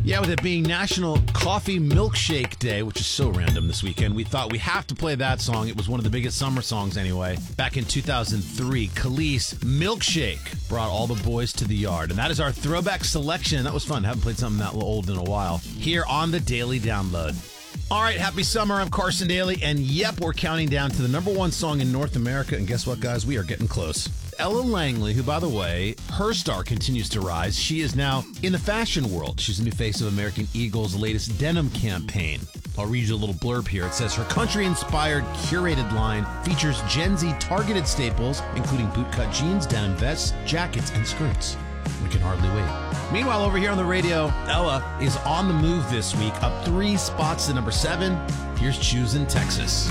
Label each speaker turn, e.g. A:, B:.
A: Yeah, with it being National Coffee Milkshake Day, which is so random this weekend, we thought we have to play that song. It was one of the biggest summer songs anyway. Back in 2003, Khalees, Milkshake, brought all the boys to the yard. And that is our throwback selection. That was fun. Haven't played something that old in a while. Here on the Daily Download. All right, happy summer. I'm Carson Daly. And yep, we're counting down to the number one song in North America. And guess what, guys? We are getting close. Ella Langley, who, by the way, her star continues to rise. She is now in the fashion world. She's the new face of American Eagle's latest denim campaign. I'll read you a little blurb here. It says, her country-inspired curated line features Gen Z targeted staples, including bootcut jeans, denim vests, jackets, and skirts. We can hardly wait. Meanwhile, over here on the radio, Ella is on the move this week, up 3 spots to number 7. Here's Choosing Texas.